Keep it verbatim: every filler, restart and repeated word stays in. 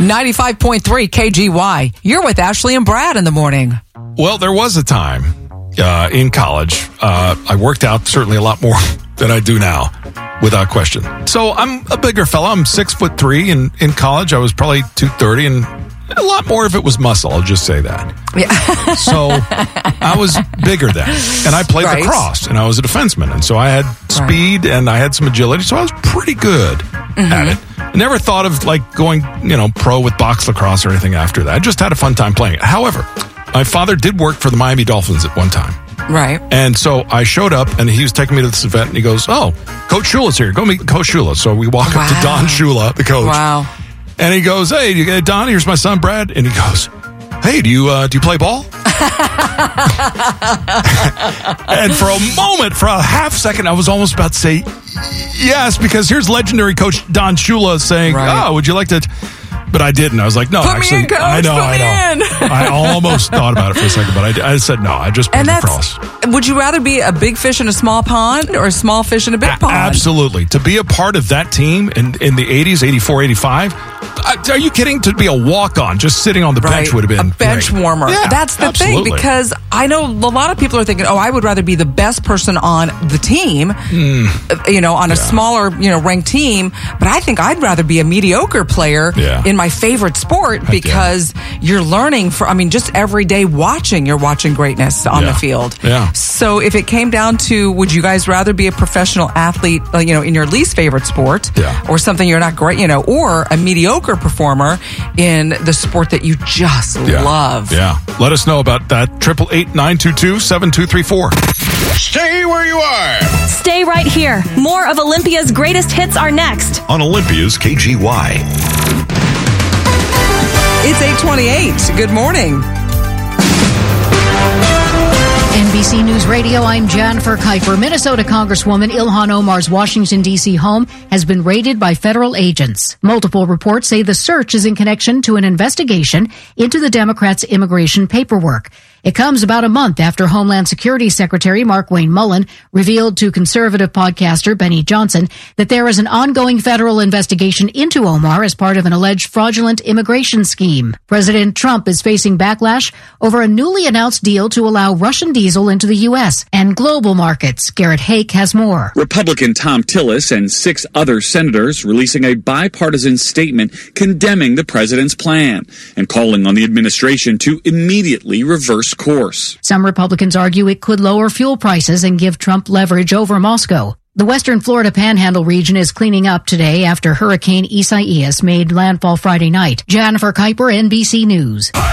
ninety-five point three K G Y. You're with Ashley and Brad in the morning. Well, there was a time uh, in college. Uh, I worked out certainly a lot more than I do now, without question. So I'm a bigger fella. I'm six foot three. And in college, I was probably two thirty, and a lot more of it was muscle. I'll just say that. Yeah. So I was bigger then, and I played Right. lacrosse, and I was a defenseman, and so I had speed and I had some agility, so I was pretty good Mm-hmm. at it. I never thought of like going, you know, pro with box lacrosse or anything after that. I just had a fun time playing it. However, my father did work for the Miami Dolphins at one time. Right. And so I showed up, and he was taking me to this event, and he goes, "Oh, Coach Shula's here. Go meet Coach Shula." So we walk up to Wow. Don Shula, the coach. Wow. And he goes, "Hey, you- Don, here's my son, Brad." And he goes, "Hey, do you uh, do you play ball?" And for a moment, for a half second, I was almost about to say yes, because here's legendary Coach Don Shula saying, Right. "Oh, would you like to?" But I didn't. I was like, "No, Put me actually, in, Coach. I know, Put I me know." in. I almost thought about it for a second, but I, I said no. I just played And that's, lacrosse. would you rather be a big fish in a small pond or a small fish in a big A- pond? Absolutely. To be a part of that team in, in the eighties, eighty-four, eighty-five, uh, are you kidding? To be a walk-on, just sitting on the bench Right. would have been a bench great. warmer. Yeah, That's the absolutely. thing, because I know a lot of people are thinking, oh, I would rather be the best person on the team, Hmm. uh, you know, on a smaller, you know, ranked team. But I think I'd rather be a mediocre player Yeah. in my favorite sport, yeah. because you're learning for, I mean, just every day watching, you're watching greatness on Yeah. the field. Yeah. So if it came down to, would you guys rather be a professional athlete, uh, you know, in your least favorite sport, Yeah. or something you're not great, you know, or a mediocre performer in the sport that you just Yeah. love? Yeah. Let us know about that. Triple eight nine two two seven two three four. Stay where you are Stay right here. More of Olympia's greatest hits are next. on Olympia's K G Y. It's eight twenty-eight. Good morning. N B C News Radio, I'm Jennifer Kuiper. Minnesota Congresswoman Ilhan Omar's Washington, D C home has been raided by federal agents. Multiple reports say the search is in connection to an investigation into the Democrats' immigration paperwork. It comes about a month after Homeland Security Secretary Markwayne Mullin revealed to conservative podcaster Benny Johnson that there is an ongoing federal investigation into Omar as part of an alleged fraudulent immigration scheme. President Trump is facing backlash over a newly announced deal to allow Russian diesel into the U S and global markets. Garrett Hake has more. Republican Tom Tillis and six other senators releasing a bipartisan statement condemning the president's plan and calling on the administration to immediately reverse course. Some Republicans argue it could lower fuel prices and give Trump leverage over Moscow. The western Florida Panhandle region is cleaning up today after Hurricane Isaias made landfall Friday night. Jennifer Kuiper, N B C News.